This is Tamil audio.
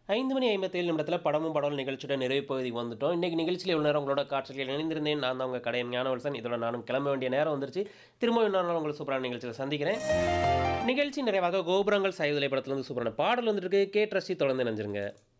5:57 படமும் பாடலும் நிகழ்ச்சியோட நிறைவு பகுதிக்கு வந்துட்டோம். இன்னைக்கு நிகழ்ச்சியில இவ்வளோ நேரம் உங்களோட காட்சியில் இணைந்திருந்தேன். நான் தான் உங்க கடையம் ஞானவல்சன். இதோட நானும் கிளம்ப வேண்டிய நேரம் வந்துருச்சு. திரும்பவும் இன்னொரு நாள் உங்களை சூப்பரான நிகழ்ச்சியில சந்திக்கிறேன். நிகழ்ச்சி நிறைவாக கோபுரங்கள் சாய்வதில்லை படத்துலேருந்து சூப்பரான பாடல் வந்துட்டு இருக்கு. கேட்டு ரசித்து தொடர்ந்து இணைஞ்சிருங்க.